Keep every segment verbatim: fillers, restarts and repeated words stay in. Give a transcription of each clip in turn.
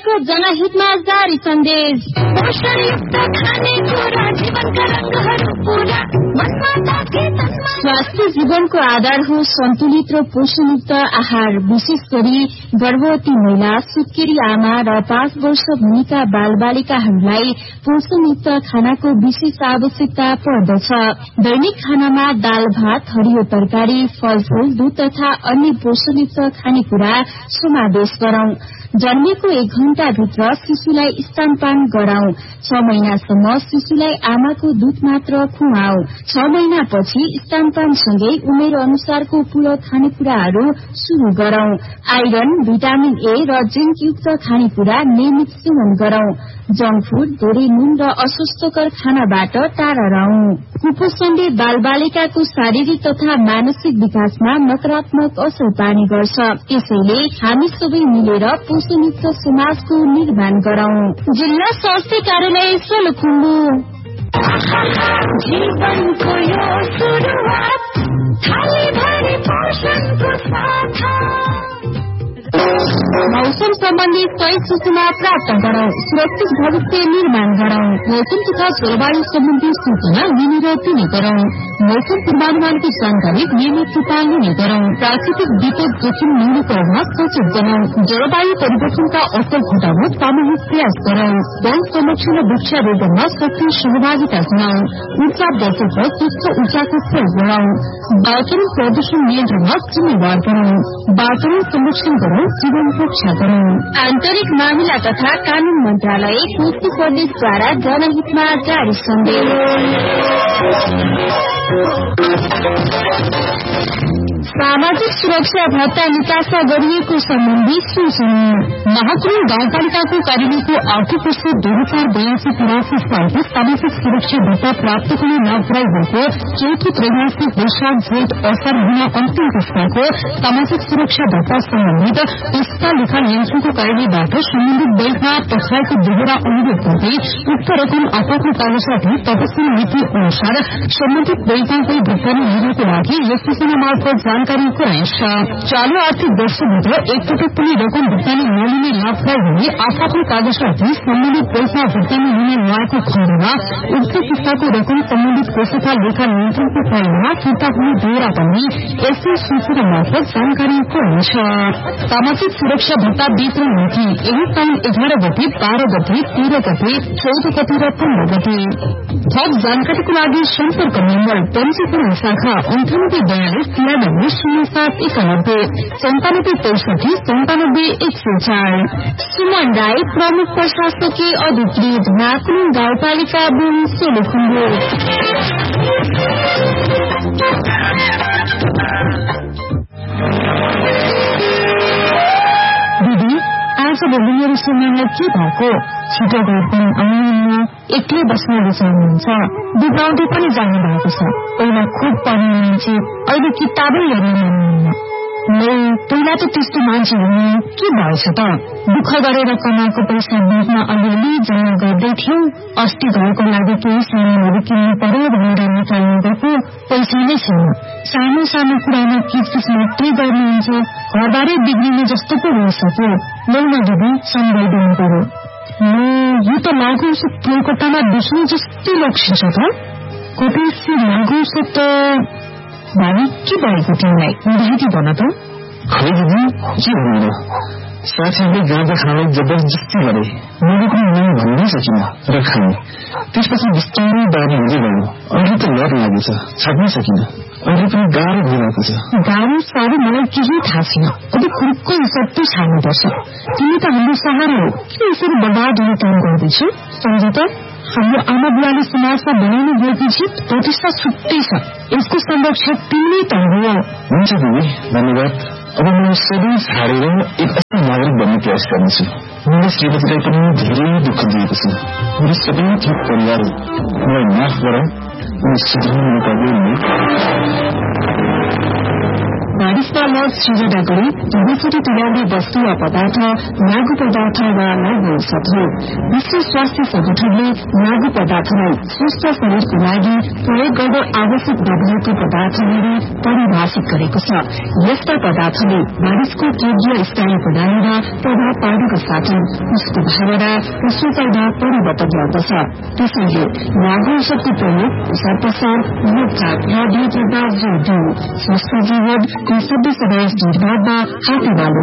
मार्फत जनहितमा जारी सन्देश। पोषणयुक्त खानेकुरा जीवनका रंगहरू पूरा मनमा ताके तनमा। स्वास्थ्य जीवनको आधार हो सन्तुलित र पोषणयुक्त आहार। विशेष गरी गर्भवती महिला, सुत्केरी आमा र पाँच वर्ष मुनिका बाल बालिकाहरूलाई पोषणयुक्त खानाको विशेष आवश्यकता पर्दछ। दैनिक खानामा दाल भात, हरियो तरकारी, फलफूल, दूध तथा अन्य पोषणयुक्त खानेकुरा समावेश गरौं। जन्मेको एक घण्टा भित्र शिशुलाई स्तनपान गराउँ। छ महिनासम्म शिशुलाई आमाको दूध मात्र खुवाऊ। छ महिनापछि स्तनपानसँगै उमेर अनुसारको पूरक खानेकुराहरू शुरू गरौं। आइरन, भिटामिन ए र जिंक युक्त खानेकुरा नियमित सेवन गरौं। जंक फूड, धेरै नुन र अस्वास्थ्यकर खानाबाट टाढा रहौं। कुपोषणले बाल बालिकाको शारीरिक तथा मानसिक विकासमा नकारात्मक असर पार्ने गर्छ। त्यसैले हामी सबै मिलेर पोषणयुक्त समाजको निर्माण गरौं। जिल्ला स्वास्थ्य कार्यालय सोलुखुम्बु। जीवनको यो सुरुवात थाली भरि पोषणको साथ। मौसम सम्बन्धी सही सूचना प्राप्त गरौं। सुरक्षित भविष्य निर्माण गरौं। मौसम तथा जलवायु सम्बन्धी सूचना लिने र दिने गरौं। मौसम पूर्वानुमानको जानकारी नियमित रूपमा लिने गरौं। प्राकृतिक विपद जोखिम न्यूनीकरणमा सचेत बनाउँ। जलवायु परिवर्तनका असर घटाउन सामूहिक प्रयास गरौं। वन संरक्षण र वृक्षारोपणमा सक्रिय सहभागिता जनाउँ। ऊर्जा बचत र स्वच्छ ऊर्जाको प्रयोग गरौं। वातावरण प्रदूषण नियन्त्रणमा जिम्मेवार गरौं। वातावरण संरक्षण गरौं, जीवन रक्षा गरौं। आन्तरिक मामिला तथा कानून मन्त्रालय, कोशी प्रदेशद्वारा जनहितमा जारी सन्देश। सामाजिक सुरक्षा भत्ता निकासा गरिएको सम्बन्धी सूचना। महाकुमा गाउँपालिकाको कार्यालयको आर्थिक वर्ष दुई हजार बयासी तिरासी सालको सामाजिक सुरक्षा भत्ता प्राप्त गर्न नपुर्याइएको चौथो त्रैमासिक वैशाख जेठ असार महिना अन्तिम पुस्ताको सामाजिक सुरक्षा भत्ता सम्बन्धित पुस्ता लेखा नियन्त्रणको कार्यालयबाट सम्बन्धित बैंकमा पठाएको दोहोरा अनुरोध गर्दै उक्त रकम आफ्नो कागजातले तपस्वी नीति अनुसार सम्बन्धित बैंकमा गई भुक्तानी लिनको लागि यस सूचना मार्फत जानकारी गराइन्छ। चालू आर्थिक वर्षभित्र एकपटक पनि रकम भुक्तानी नलिने लाभदायी हुने आफ्नो कागजातले सम्बन्धित बैंकमा भुक्तानी लिने नआएको खण्डमा उक्त किस्ताको रकम सम्बन्धित कोषका लेखा नियन्त्रणको कार्यालयमा फिर्ता हुने दोहोरा पनि यसै सूचना मार्फत जानकारी गराइन्छ। सामाजिक सुरक्षा भत्ता वितरण नीति यही साउन एघार गते, बाह्र गते, तेह्र गते, चौध गते र पन्ध्र गते। थप जानकारीको लागि सम्पर्क नम्बर पञ्जीकरण शाखा अन्ठानब्बे बयालिस तिरानब्बे शून्य सात एकानब्बे सन्तानब्बे पैसठी सन्तानब्बे एक सय चार। सुमन राई, प्रमुख प्रशासकीय अधिकृत, नाकुलुङ गाउँपालिका बुङ, सोलुखुम्बु। दिदी, आज भोलि मेरो समयलाई के भएको? छिटो घर पनि आउनुहुन्न, एक्लै बस्न रुचाउनुहुन्छ, बिगाउँदै पनि जानु भएको छ। पहिला खुब पढ्ने मान्छे, अहिले किताबै हेर्न मान्नुहुन्न। नै पहिला त त्यस्तो मान्छे हुने के भएछ त? दुःख गरेर कमाएको पैसा बिचमा अलिअलि जम्मा गर्दै थियौ। अस्ति घरको लागि केही सामानहरू किन्नु पर्यो भनेर निकाल्नु गएको पैसा नै छैन। सानो सानो कुरामा किचकिच मात्रै गर्नुहुन्छ। घरबारै बिग्रिने जस्तो पो भइसक्यो। लौ न दिदी, सम्झाइदिनु पर्यो। यो त लागु औषध कोलकातामा बेच्ने जस्तै लक्षिन्छ त। कोटेसी लागु औषध त भावी के भएको तिमीलाई? माहिती भन त। खै दिदी, के भन्नु? साथीहरूले गाँजा खानलाई जबरजस्ती गरे। मैले पनि नै भन्नै सकिनँ र खाएँ। त्यसपछि बिस्तारै बानी हुँदै गयो। अहिले त लत लागेछ, छाड्नै सकिनँ। अहिले पनि गाह्रो भइरहेको छ। गाह्रो साह्रो मलाई केही थाहा छैन। अब खुर्को सबै छाड्नुपर्छ। तिमी त हाम्रो सहारा हो, किन यसरी बर्बाद हुने काम गर्दैछौ? सम्झ त, हाम्रो आमा बुवाले समाजमा बनाउनु गएको जित प्रतिष्ठा छुट्टै छ। यसको संरक्षक तिमी त हो। हुन्छ दिदी, धन्यवाद। अब म सबै छाडेर एक असल नागरिक बन्ने प्रयास गर्नेछु। मैले श्रीमतीलाई पनि धेरै दुःख दिएको छु। मेरो सबै थप परिवार मलाई माफ गर, उनी सुधार्नु नपाउने। बारिशमा लड सृजना गरी धुलोचोटी तुल्याउने वस्तु वा पदार्थ लागू पदार्थ वा लागू औषध हो। विश्व स्वास्थ्य संगठनले लागू पदार्थलाई स्वस्थ शरीरको लागि प्रयोग गर्न आवश्यक नभएको पदार्थहरू परिभाषित गरेको छ। यस्ता पदार्थले मानिसको केन्द्रीय स्नायु प्रणालीमा प्रभाव पार्नुका साथै उसको भावना र सोचाइमा परिवर्तन ल्याउँदछ। त्यसैले लागू औषधको प्रयोग प्रसार प्रसार रोकथाम र नियन्त्रणमा जोड़ दियो। स्वस्थ जीवन सभ्य समाज निर्माणमा हातेमालो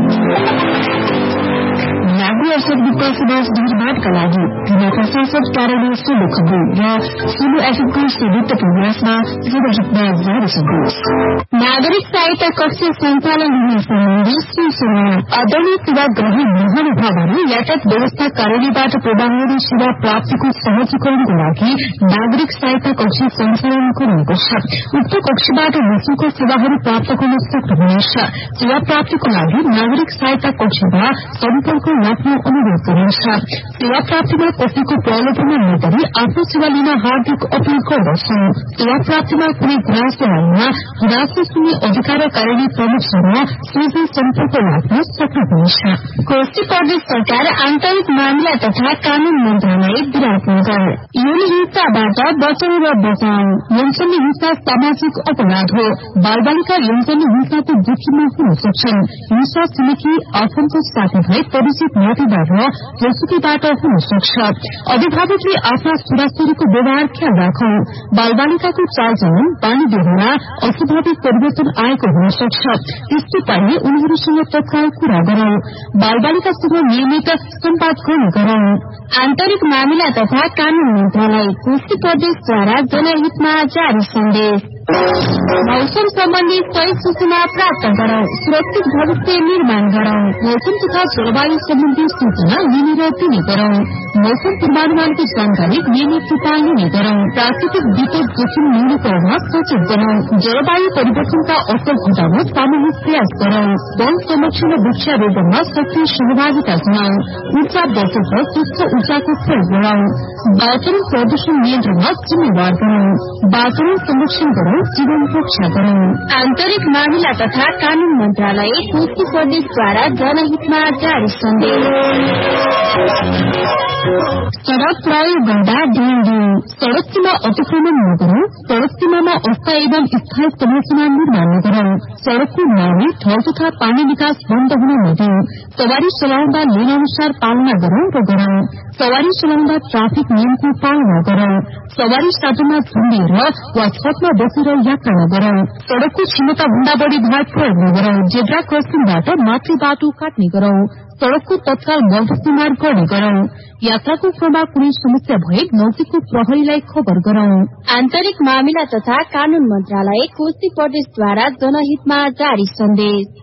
लागू औषध मुक्त समाज निर्माणका लागि जिल्ला प्रशासन कार्यालय सोलुखुम्बु र सोलु एफएमको संयुक्त प्रयासमा जनहितमा जारी सन्देश। नागरिक सहायता कक्ष सञ्चालन हुने सम्बन्धी सूचना। आदरणीय सेवाग्राही महानुभावहरू यातायात व्यवस्था कार्यालयबाट प्रदान हुने सेवा प्राप्तिको सहजीकरणको लागि नागरिक सहायता कक्ष सञ्चालन गरिएको छ। उक्त कक्षबाट निःशुल्क सेवाहरू प्राप्त गर्न सक्नुहुनेछ। सेवा प्राप्तिको लागि नागरिक सहायता कक्षमा सम्पर्क राख्न अनुरोध गरिन्छ। सेवा प्राप्तिमा कसैको प्रलोभनमा नगरी आफ्नो सेवा लिन हार्दिक अपील गर्दछौ। सेवा प्राप्तिमा कुनै गुनासो आएमा गुनासो सुन्ने अधिकार कार्यालय प्रमुखसँग सीधै सम्पर्क राख्न सक्नुहुनेछ। कोशी प्रदेश सरकार आन्तरिक मामिला तथा कानून मन्त्रालय विराटनगर। यौन हिंसाबाट बचाउ र बचाउ। यौनजन्य हिंसा सामाजिक अपराध हो। बालबालिका यौनजन्य हिंसाको जोखिममा हुन सक्छन्। हिंसा छिमेकी आफन्त साथीभाइ परिचित नातेदार र जोसुकीबाट हुन सक्छ। अभिभावकले आफ्ना छोराछोरीको व्यवहार ख्याल राखौ। बालबालिकाको चालचलन बानी व्यवहारमा अस्वाभाविक परिवर्तन आएको हुन सक्छ। त्यस्तो पाइए उनीहरूसँग तत्काल कुरा गरौं। बालबालिकासँग नियमित सम्वाद गर्ने गरौं। आन्तरिक मामिला तथा कानून मन्त्रालय कोशी प्रदेशद्वारा जनहितमा जारी सन्देश। मौसम सम्बन्धी सही सूचना प्राप्त गरौं। सुरक्षित भविष्य निर्माण गरौं। मौसम तथा जलवायु सम्बन्धी सूचना लिने र दिने गरौं। मौसम पूर्वानुमानको जानकारी नियमित रूपमा लिने गरौं। प्राकृतिक विपद जोखिम न्यूनीकरण सचेत बनाऊ। जलवायु परिवर्तनका असर घटाउन सामूहिक प्रयास गरौं। वन संरक्षण र वृक्षारोपणमा सक्रिय सहभागिता जनाऊ। ऊर्जा बचत र स्वच्छ ऊर्जाको प्रयोग गरौं। वातावरण प्रदूषण नियन्त्रणमा जिम्मेवार गरौं। वातावरण संरक्षण गरौं, जीवन रक्षा गरौं। आन्तरिक मामिला तथा कानून मन्त्रालय कोशी प्रदेशद्वारा जनहितमा जारी सन्देश। सड़क प्रयोग गर्दा ध्यान दिऊ। सड़क सीमा अतिक्रमण नगरौं। सड़क सीमामा अस्थायी एवं स्थायी संरचना निर्माण नगरौं। सड़कको नाली ठाउँ तथा पानी निकास बन्द हुन नदिऊ। सवारी चलाउँदा लेन अनुसार पालना गरौं र गरौं। सवारी चलाउँदा ट्राफिक नियमको पालना गरौं। सवारी साधनमा झुन्डिएर वा छतमा बसेर यात्रा नगरौं। सड़कको क्षमता भन्दा बढ़ी भार प्रयोग नगरौं। जेब्रा क्रसिङबाट माथि बाटो काट्ने गरौं। सड़कको तत्काल मध्यस्थीमार गर्ने गरौं। यात्राको क्रममा कुनै समस्या भए नजिकको प्रहरीलाई खबर गरौं। आन्तरिक मामिला तथा कानून मन्त्रालय कोशी प्रदेशद्वारा जनहितमा जारी सन्देश।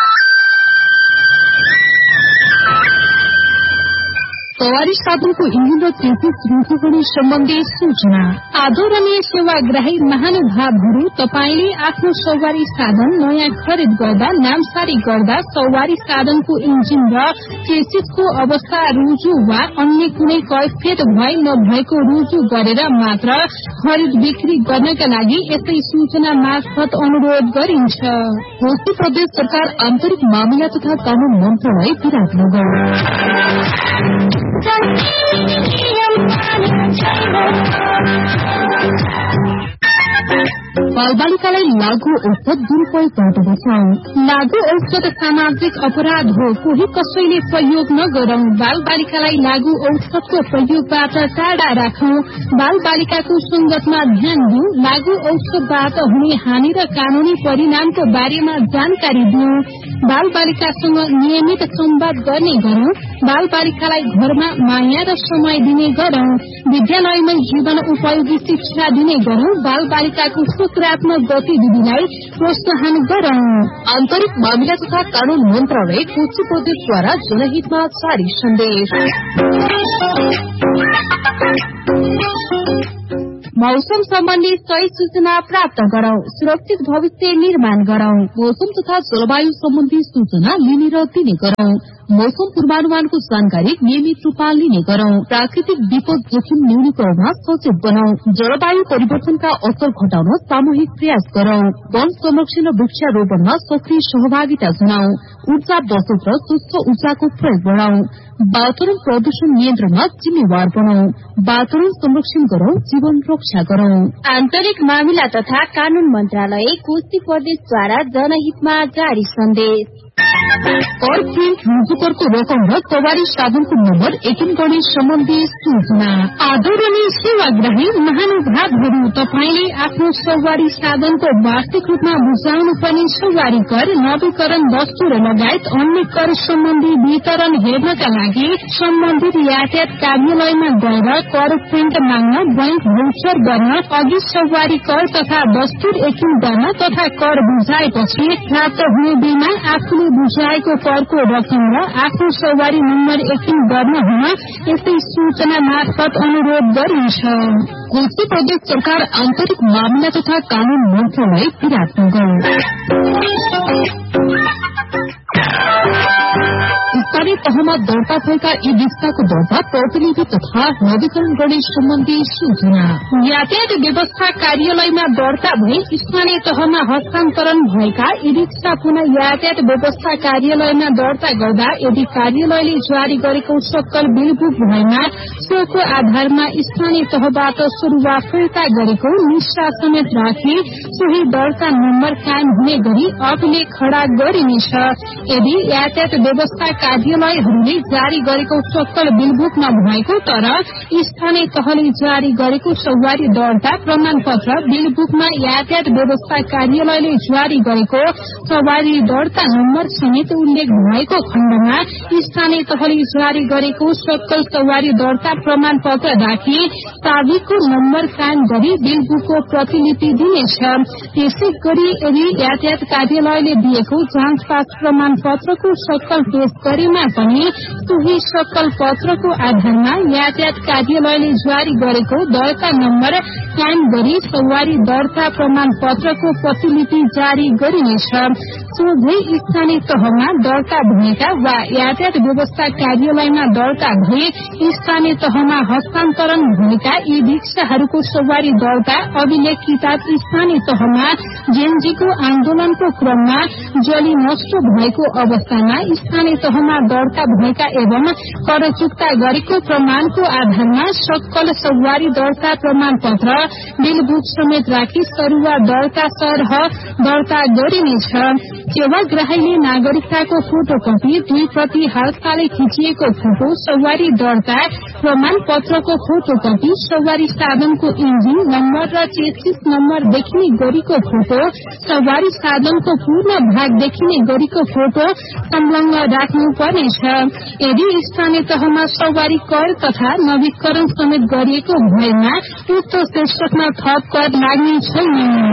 सवारी साधनको इन्जिन र चेसिस रुखो हुने सम्बन्धी सूचना। आदरणीय सेवाग्राही महानुभावहरू, तपाईले आफ्नो सवारी साधन नयाँ खरिद गर्दा नामसारी गर्दा सवारी साधनको इन्जिन र चेसिसको अवस्था रुजु वा अन्य कुनै कैफियत भए नभएको रुजु गरेर मात्र खरिद बिक्री गर्नका लागि यसै सूचना मार्फत अनुरोध गरिन्छ। कोशी प्रदेश सरकार आन्तरिक मामिला तथा कानून मन्त्रालय विराटनगर। बालबालिकालाई लागू औषध दुरूपयोग गर्दछन्। लागू औषध सामाजिक अपराध हो। कोही कसैले प्रयोग नगरौं। बालबालिकालाई लागू औषधको प्रयोगबाट टाढा राखौं। बालबालिकाको संगतमा ध्यान दिऊ। लागू औषधबाट हुने हानि र कानूनी परिणामको बारेमा जानकारी दिऊ। बालबालिकासँग नियमित संवाद गर्ने गरौं। बालबालिकालाई घरमा माया र समय दिने गरौं। विद्यालयमा जीवन उपयोगी शिक्षा दिने गरौं। बालबालिकाको सकारात्मक गतिविधिलाई प्रोत्साहन गरौं। आन्तरिक मामिला तथा कानून मन्त्रालय कोशी प्रदेशद्वारा जनहितमा जारी सन्देश। मौसम सम्बन्धी सही सूचना प्राप्त गरौं। सुरक्षित भविष्य निर्माण गरौं। मौसम तथा जलवायु सम्बन्धी सूचना लिने र दिने गरौं। मौसम पूर्वानुमानको जानकारी नियमित रूपमा लिने गरौं। प्राकृतिक विपद जोखिम न्यूनीकरणमा सचेत बनौं। जलवायु परिवर्तनका असर घटाउन सामूहिक प्रयास गरौं। वन संरक्षण र वृक्षारोपणमा सक्रिय सहभागिता जनाऊ। ऊर्जा बचत र स्वच्छ ऊर्जाको प्रयोग बढ़ाऊ। वातावरण प्रदूषण नियन्त्रणमा जिम्मेवार बनाऊ। वातावरण संरक्षण गरौं, जीवन रक्षा गरौं। आन्तरिक मामिला तथा कानून मन्त्रालय कोशी प्रदेशद्वारा जनहितमा जारी सन्देश। कर प्रिन्ट रुजुकरको रकम र सवारी साधनको नम्बर एकिन गर्ने सम्बन्धी सूचना। आदरणीय सेवाग्राही महानुभावहरू, तपाईले आफ्नो सवारी साधनको वार्षिक रूपमा बुझाउनु पर्ने सवारी कर, नवीकरण वस्तु र लगायत अन्य कर सम्बन्धी वितरण हेर्नका लागि सम्बन्धित यातायात कार्यालयमा गएर कर प्रिन्ट माग्न, बैंक भौचर गर्न, अघि सवारी कर तथा दस्तुर एकिन गर्न तथा कर बुझाएपछि प्राप्त हुने बिलमा आफूले बुझाएको करको रकम र आफ्नो सवारी नम्बर एकिन गर्न हुन यस्तै सूचना मार्फत अनुरोध गरिन्छ। कोशी प्रदेश सरकार आन्तरिक मामिला तथा कानून मन्त्रालय विराटनगर। स्थानीय तहमा दर्ता भएका ई रिक्साको दर्ता प्रतिलिपि तथा नवीकरण गर्ने सम्बन्धी सूचना। यातायात व्यवस्था कार्यालयमा दर्ता भई स्थानीय तहमा हस्तान्तरण भएका ई रिक्सा पुनः यातायात व्यवस्था कार्यालयमा दर्ता गर्दा यदि कार्यालयले जारी गरेको सक्कल बिल बुक भएमा सोको आधारमा स्थानीय तहबाट सरुवा फिर्ता गरेको निष्ठा समेत राखी सोही दर्ता नम्बर कायम हुने गरी अभिलेख खड़ा गरिनेछ। यदि यातायात व्यवस्था कार्यालयहरूले जारी गरेको सक्कल बिल बुक नभएको तर स्थानीय तहले जारी गरेको सवारी दर्ता प्रमाण पत्र बिल बुकमा यातायात व्यवस्था कार्यालयले जारी गरेको सवारी दर्ता नम्बर समेत उल्लेख भएको खण्डमा स्थानीय तहले जारी गरेको सक्कल सवारी दर्ता प्रमाण पत्र राखी ताबिकको नम्बर कायम गरी बिल बुकको प्रतिलिपि दिनेछ। त्यसै गरी यदि यातायात कार्यालयले दिएको जाँच पास प्रमाण पत्रको सक्कल पेश गरेमा पनि सोही सक्कल पत्रको आधारमा यातायात कार्यालयले जारी गरेको दर्ता नम्बर कायम गरी सवारी दर्ता प्रमाण पत्रको प्रतिलिपि जारी गरिनेछ। सोझै स्थानीय तहमा दर्ता भएका वा यातायात व्यवस्था कार्यालयमा दर्ता भए स्थानीय तहमा हस्तान्तरण भएका यी रिक्साहरूको सवारी दर्ता अभिलेख किताब स्थानीय तहमा जेएनजीको आन्दोलनको क्रममा जली नष्ट भएको अवस्थामा स्थानीय तहमा दर्ता भएका एवं कर चुक्ता गरेको प्रमाणको आधारमा सक्कल सवारी दर्ता प्रमाण पत्र बिल बुक समेत राखी सरुवा दर्ता सरह दर्ता गरिनेछ। सेवाग्राहीले नागरिकताको फोटोकपी, दुई प्रति हालसालै खिचिएको फोटो, सवारी दर्ता प्रमाण पत्रको फोटोकपी, सवारी साधनको इन्जिन नम्बर र चेसिस नम्बर देखिने गरीको फोटो, सवारी साधनको पूर्ण भाग देखिने गरीको फोटो संलग्न राख्नु पर्नेछ। यदि स्थानीय तहमा सवारी कर तथा नवीकरण समेत गरिएको भएमा उक्त शीर्षकमा थप कर लाग्ने छैन।